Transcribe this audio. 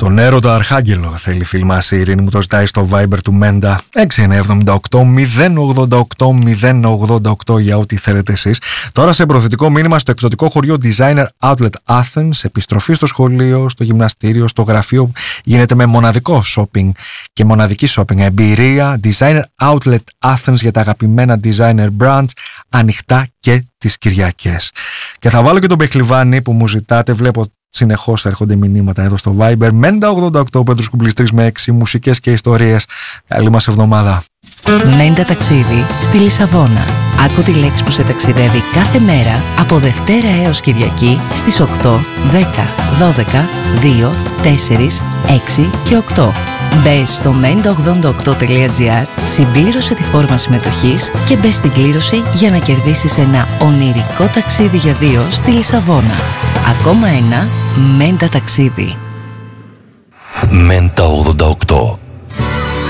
Τον έρωτα Αρχάγγελο θέλει φίλη μας η Ειρήνη, μου το ζητάει στο Viber του Μέντα 6978-088-088 για ό,τι θέλετε εσείς. Τώρα σε προθετικό μήνυμα στο εκπτωτικό χωριό Designer Outlet Athens, επιστροφή στο σχολείο, στο γυμναστήριο, στο γραφείο, γίνεται με μοναδικό shopping και μοναδική shopping εμπειρία. Designer Outlet Athens για τα αγαπημένα designer brands, ανοιχτά και τις Κυριακές. Και θα βάλω και τον Μπεχλιβάνη που μου ζητάτε, βλέπω συνεχώς έρχονται μηνύματα εδώ στο Viber. Μέντα 88, Πέτρος Κουμπλιστρής με 6 μουσικές και ιστορίες. Καλή μας εβδομάδα. Μέντα ταξίδι στη Λισαβόνα. Άκου τη λέξη που σε ταξιδεύει κάθε μέρα από Δευτέρα έως Κυριακή στις 8, 10, 12, 2, 4, 6 και 8. Μπες στο menda88.gr, συμπλήρωσε τη φόρμα συμμετοχής και μπες στην κλήρωση για να κερδίσεις ένα ονειρικό ταξίδι για δύο στη Λισαβόνα. Ακόμα ένα Μέντα ταξίδι. Μέντα 88.